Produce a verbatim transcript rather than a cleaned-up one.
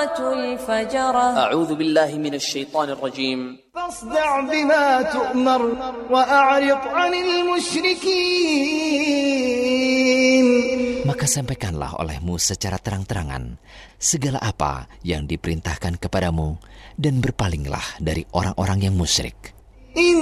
A'udzu billahi minasy syaithanir rajim. Fasda' bima tu'mar wa a'rid 'anil musyrikin. Maka sampaikanlah olehmu secara terang-terangan segala apa yang diperintahkan kepadamu dan berpalinglah dari orang-orang yang musyrik.